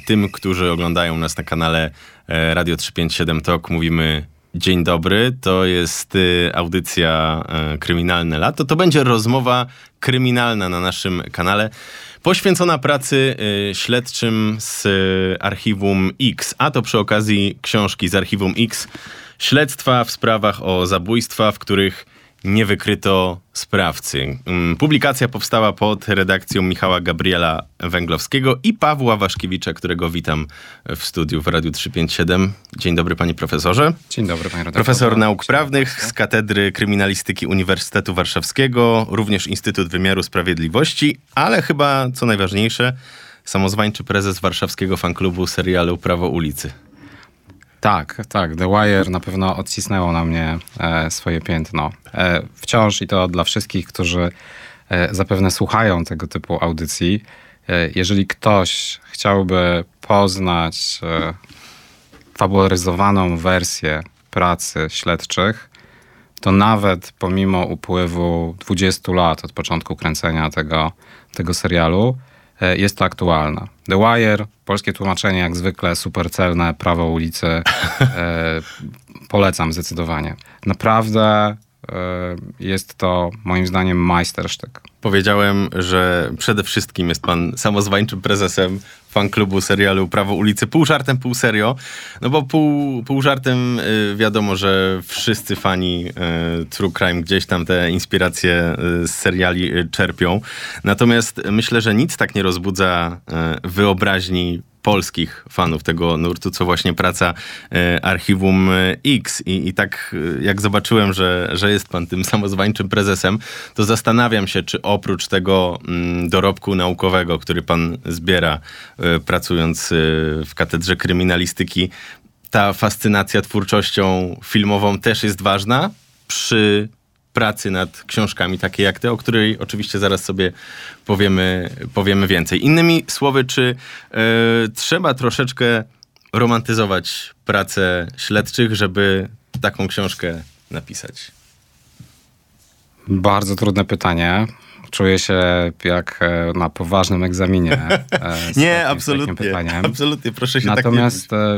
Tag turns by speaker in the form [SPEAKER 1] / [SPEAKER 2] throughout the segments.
[SPEAKER 1] tym, którzy oglądają nas na kanale Radio 357 Talk, mówimy dzień dobry. To jest audycja Kryminalne Lato. To będzie rozmowa kryminalna na naszym kanale, poświęcona pracy śledczym z Archiwum X, a to przy okazji książki z Archiwum X, śledztwa w sprawach o zabójstwa, w których nie wykryto sprawcy. Publikacja powstała pod redakcją Michała Gabriela Węglowskiego i Pawła Waszkiewicza, którego witam w studiu w Radiu 357. Dzień dobry, panie profesorze.
[SPEAKER 2] Dzień dobry, panie redaktorze.
[SPEAKER 1] Profesor nauk prawnych z Katedry Kryminalistyki Uniwersytetu Warszawskiego, również Instytut Wymiaru Sprawiedliwości, ale chyba, co najważniejsze, samozwańczy prezes warszawskiego fanklubu serialu Prawo ulicy.
[SPEAKER 2] Tak. The Wire na pewno odcisnęło na mnie swoje piętno. Wciąż i to dla wszystkich, którzy zapewne słuchają tego typu audycji. Jeżeli ktoś chciałby poznać fabularyzowaną wersję pracy śledczych, to nawet pomimo upływu 20 lat od początku kręcenia tego serialu, jest to aktualne. The Wire, polskie tłumaczenie jak zwykle supercelne, Prawo ulicy, polecam zdecydowanie. Naprawdę jest to moim zdaniem majstersztyk.
[SPEAKER 1] Powiedziałem, że przede wszystkim jest pan samozwańczym prezesem fanklubu serialu Prawo ulicy. Pół żartem, pół serio. No bo pół żartem wiadomo, że wszyscy fani True Crime gdzieś tam te inspiracje z seriali czerpią. Natomiast myślę, że nic tak nie rozbudza wyobraźni polskich fanów tego nurtu, co właśnie praca Archiwum X. I tak jak zobaczyłem, że jest pan tym samozwańczym prezesem, to zastanawiam się, czy oprócz tego dorobku naukowego, który pan zbiera pracując w Katedrze Kryminalistyki, ta fascynacja twórczością filmową też jest ważna przy pracy nad książkami takie jak te, o której oczywiście zaraz sobie powiemy więcej. Innymi słowy, czy trzeba troszeczkę romantyzować pracę śledczych, żeby taką książkę napisać?
[SPEAKER 2] Bardzo trudne pytanie. Czuję się jak na poważnym egzaminie.
[SPEAKER 1] Nie, absolutnie. Absolutnie, proszę się
[SPEAKER 2] Natomiast
[SPEAKER 1] tak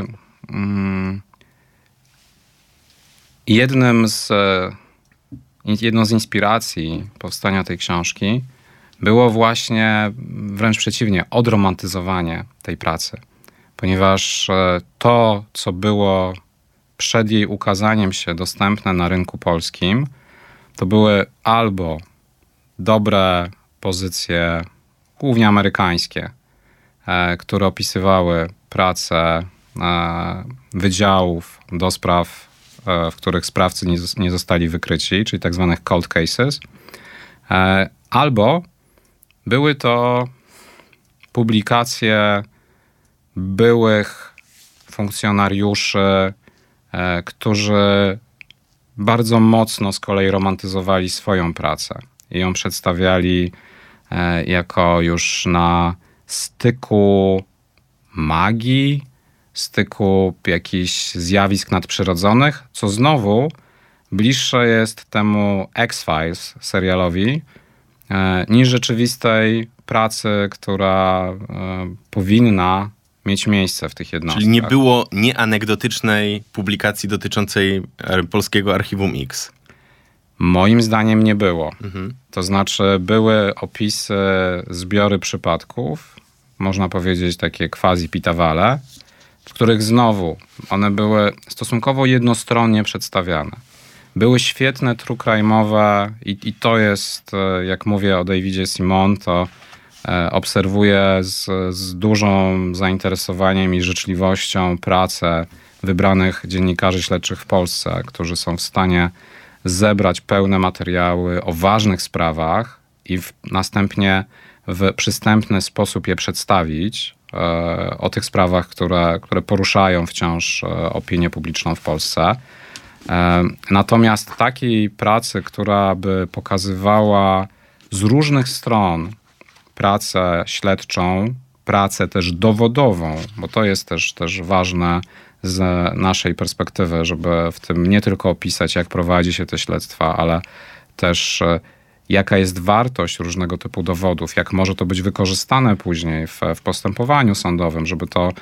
[SPEAKER 1] nie...
[SPEAKER 2] jedną z inspiracji powstania tej książki było właśnie wręcz przeciwnie, odromantyzowanie tej pracy. Ponieważ to, co było przed jej ukazaniem się dostępne na rynku polskim, to były albo dobre pozycje, głównie amerykańskie, które opisywały pracę wydziałów do spraw, w których sprawcy nie zostali wykryci, czyli tak zwanych cold cases, albo były to publikacje byłych funkcjonariuszy, którzy bardzo mocno z kolei romantyzowali swoją pracę i ją przedstawiali jako już na styku magii, styku jakichś zjawisk nadprzyrodzonych, co znowu bliższe jest temu X-Files serialowi niż rzeczywistej pracy, która powinna mieć miejsce w tych jednostkach.
[SPEAKER 1] Czyli nie było nieanegdotycznej publikacji dotyczącej polskiego Archiwum X?
[SPEAKER 2] Moim zdaniem nie było. To znaczy były opisy, zbiory przypadków, można powiedzieć takie quasi-pitawale, w których znowu one były stosunkowo jednostronnie przedstawiane. Były świetne true crime'owe i to jest, jak mówię o Davidzie Simon, to obserwuję z dużym zainteresowaniem i życzliwością pracę wybranych dziennikarzy śledczych w Polsce, którzy są w stanie zebrać pełne materiały o ważnych sprawach i następnie w przystępny sposób je przedstawić, o tych sprawach, które poruszają wciąż opinię publiczną w Polsce. Natomiast takiej pracy, która by pokazywała z różnych stron pracę śledczą, pracę też dowodową, bo to jest też ważne z naszej perspektywy, żeby w tym nie tylko opisać, jak prowadzi się te śledztwa, ale też jaka jest wartość różnego typu dowodów, jak może to być wykorzystane później w postępowaniu sądowym, żeby to